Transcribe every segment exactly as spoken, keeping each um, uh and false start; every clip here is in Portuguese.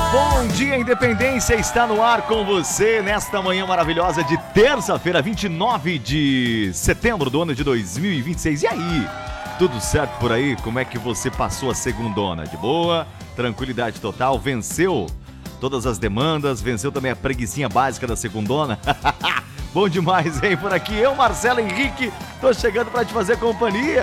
Bom dia, Independência está no ar com você nesta manhã maravilhosa de terça-feira, vinte e nove de setembro do ano de dois mil e vinte e seis. E aí, tudo certo por aí? Como é que você passou a segundona? De boa? Tranquilidade total? Venceu todas as demandas? Venceu também a preguicinha básica da segundona? Bom demais, hein? Por aqui eu, Marcelo Henrique, tô chegando para te fazer companhia.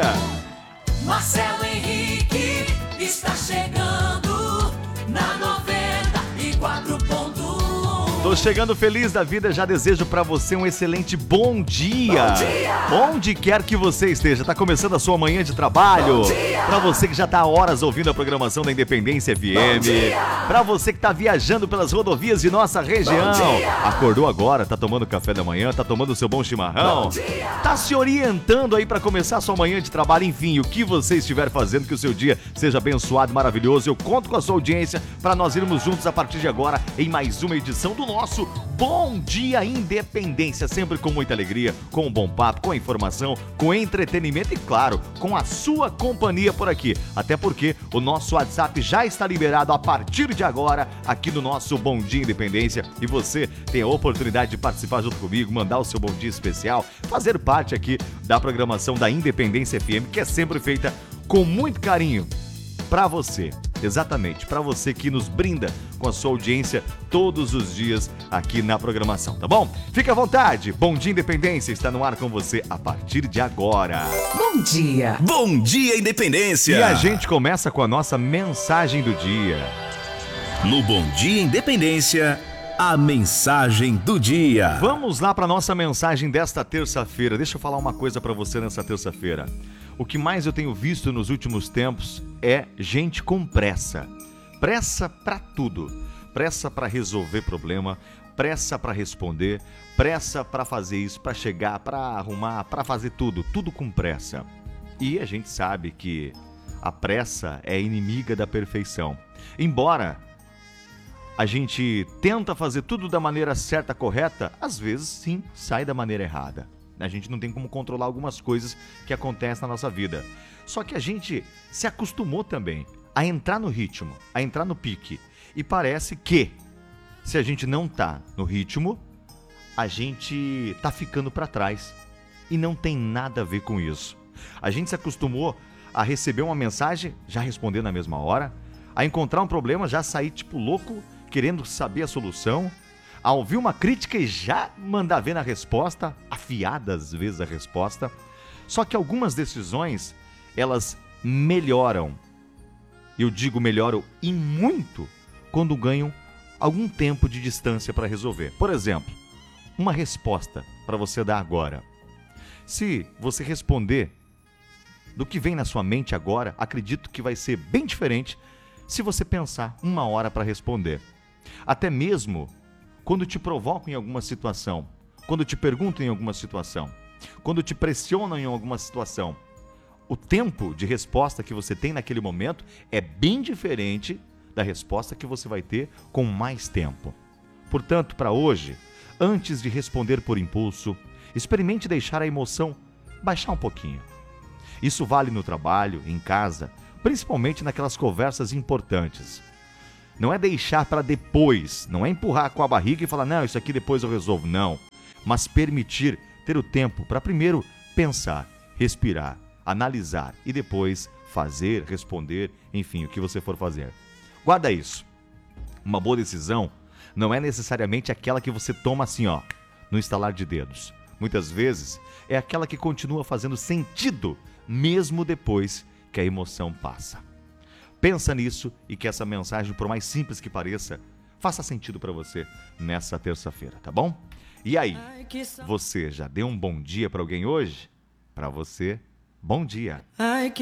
Marcelo Henrique está chegando na noventa e quatro ponto um. Tô chegando feliz da vida, já desejo pra você um excelente bom dia. Bom dia! Onde quer que você esteja, tá começando a sua manhã de trabalho. Bom dia! Pra você que já tá há horas ouvindo a programação da Independência F M. Bom dia! Pra você que tá viajando pelas rodovias de nossa região. Bom dia! Acordou agora, tá tomando café da manhã, tá tomando o seu bom chimarrão. Bom dia! Tá se orientando aí pra começar a sua manhã de trabalho. Enfim, o que você estiver fazendo, que o seu dia seja abençoado e maravilhoso. Eu conto com a sua audiência pra nós irmos juntos a partir de agora em mais uma edição do nosso Bom Dia Independência, sempre com muita alegria, com um bom papo, com informação, com entretenimento e, claro, com a sua companhia por aqui. Até porque o nosso WhatsApp já está liberado a partir de agora aqui no nosso Bom Dia Independência e você tem a oportunidade de participar junto comigo, mandar o seu bom dia especial, fazer parte aqui da programação da Independência F M, que é sempre feita com muito carinho para você. Exatamente, para você que nos brinda com a sua audiência todos os dias aqui na programação, tá bom? Fique à vontade, Bom Dia Independência está no ar com você a partir de agora. Bom dia! Bom Dia Independência! E a gente começa com a nossa mensagem do dia. No Bom Dia Independência, a mensagem do dia. Vamos lá para nossa mensagem desta terça-feira. Deixa eu falar uma coisa para você nessa terça-feira. O que mais eu tenho visto nos últimos tempos é gente com pressa. Pressa para tudo. Pressa para resolver problema, pressa para responder, pressa para fazer isso, para chegar, para arrumar, para fazer tudo. Tudo com pressa. E a gente sabe que a pressa é inimiga da perfeição. Embora a gente tenta fazer tudo da maneira certa, correta, às vezes sim, sai da maneira errada. A gente não tem como controlar algumas coisas que acontecem na nossa vida. Só que a gente se acostumou também a entrar no ritmo, a entrar no pique. E parece que, se a gente não tá no ritmo, a gente tá ficando para trás. E não tem nada a ver com isso. A gente se acostumou a receber uma mensagem, já responder na mesma hora, a encontrar um problema, já sair tipo louco, querendo saber a solução, a ouvir uma crítica e já mandar ver na resposta, afiada às vezes a resposta. Só que algumas decisões, elas melhoram. Eu digo melhoram e muito quando ganham algum tempo de distância para resolver. Por exemplo, uma resposta para você dar agora. Se você responder do que vem na sua mente agora, acredito que vai ser bem diferente se você pensar uma hora para responder. Até mesmo quando te provocam em alguma situação, quando te perguntam em alguma situação, quando te pressionam em alguma situação, o tempo de resposta que você tem naquele momento é bem diferente da resposta que você vai ter com mais tempo. Portanto, para hoje, antes de responder por impulso, experimente deixar a emoção baixar um pouquinho. Isso vale no trabalho, em casa, principalmente naquelas conversas importantes. Não é deixar para depois, não é empurrar com a barriga e falar, não, isso aqui depois eu resolvo, não. Mas permitir ter o tempo para primeiro pensar, respirar, analisar e depois fazer, responder, enfim, o que você for fazer. Guarda isso. Uma boa decisão não é necessariamente aquela que você toma assim, ó, no estalar de dedos. Muitas vezes é aquela que continua fazendo sentido, mesmo depois que a emoção passa. Pensa nisso e que essa mensagem, por mais simples que pareça, faça sentido para você nessa terça-feira, tá bom? E aí, você já deu um bom dia para alguém hoje? Para você, bom dia.